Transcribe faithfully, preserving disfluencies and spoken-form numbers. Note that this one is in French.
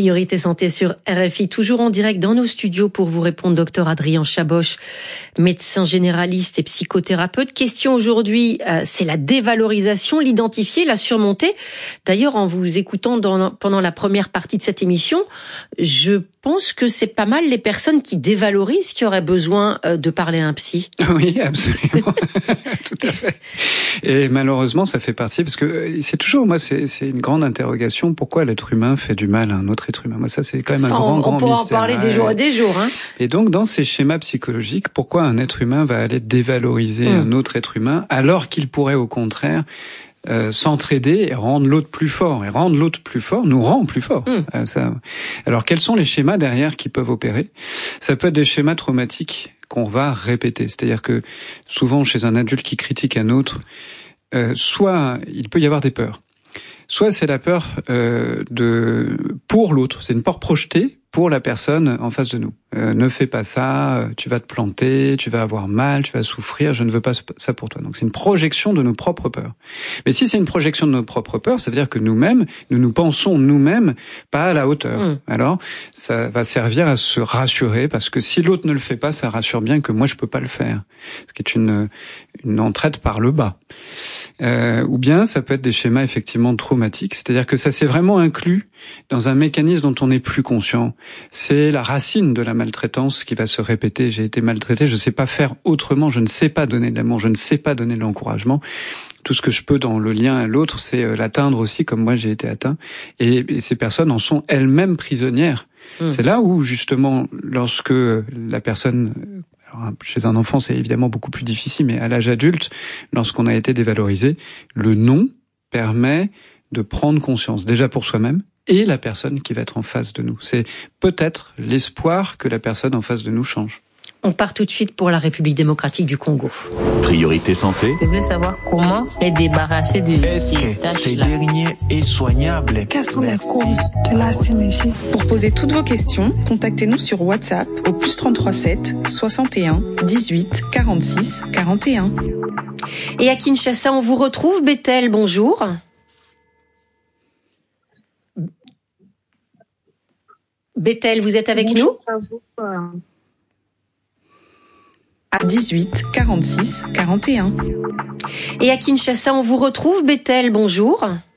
Priorité santé sur R F I, toujours en direct dans nos studios pour vous répondre, docteur Adrien Chaboch, médecin généraliste et psychothérapeute. Question aujourd'hui, euh, c'est la dévalorisation, l'identifier, la surmonter. D'ailleurs, en vous écoutant dans, pendant la première partie de cette émission, je pense que c'est pas mal les personnes qui dévalorisent qui auraient besoin euh, de parler à un psy. Oui, absolument. Tout à fait. Et malheureusement, ça fait partie, parce que c'est toujours, moi, c'est, c'est une grande interrogation, pourquoi l'être humain fait du mal à un autre être humain. Moi, ça, c'est quand même ça, un grand, on, grand mystère. On pourra en parler des jours et des jours. Hein. Et donc, dans ces schémas psychologiques, pourquoi un être humain va aller dévaloriser mmh. un autre être humain, alors qu'il pourrait, au contraire, Euh, s'entraider et rendre l'autre plus fort. Et rendre l'autre plus fort nous rend plus fort. Mmh. Euh, ça... Alors, quels sont les schémas derrière qui peuvent opérer ? Ça peut être des schémas traumatiques qu'on va répéter. C'est-à-dire que souvent, chez un adulte qui critique un autre, euh, soit il peut y avoir des peurs. Soit c'est la peur euh, de pour l'autre. C'est une peur projetée pour la personne en face de nous. Euh, ne fais pas ça, tu vas te planter, tu vas avoir mal, tu vas souffrir, je ne veux pas ça pour toi. Donc c'est une projection de nos propres peurs. Mais si c'est une projection de nos propres peurs, ça veut dire que nous-mêmes, nous nous pensons nous-mêmes pas à la hauteur. Mmh. Alors ça va servir à se rassurer, parce que si l'autre ne le fait pas, ça rassure bien que moi je peux pas le faire. Ce qui est une, une entraide par le bas. Euh, ou bien ça peut être des schémas effectivement traumatiques, c'est-à-dire que ça s'est vraiment inclus dans un mécanisme dont on n'est plus conscient. C'est la racine de la maltraitance qui va se répéter. J'ai été maltraité, je ne sais pas faire autrement, je ne sais pas donner de l'amour, je ne sais pas donner de l'encouragement. Tout ce que je peux dans le lien à l'autre, c'est l'atteindre aussi, comme moi j'ai été atteint. Et, et ces personnes en sont elles-mêmes prisonnières. Mmh. C'est là où, justement, lorsque la personne... Alors, chez un enfant, c'est évidemment beaucoup plus difficile, mais à l'âge adulte, lorsqu'on a été dévalorisé, le non permet de prendre conscience, déjà pour soi-même, et la personne qui va être en face de nous. C'est peut-être l'espoir que la personne en face de nous change. On part tout de suite pour la République démocratique du Congo. Priorité santé. Je veux savoir comment les débarrasser de Est-ce que ces derniers est soignable? Quelles sont les causes de la synergie? Pour poser toutes vos questions, contactez-nous sur WhatsApp au plus trente-trois sept soixante et un dix-huit quarante-six quarante et un. Et à Kinshasa, on vous retrouve, Bethel, bonjour. Bethel, vous êtes avec Bonjour nous? à vous. À dix-huit quarante-six quarante et un. Et à Kinshasa, on vous retrouve, Bethel, bonjour.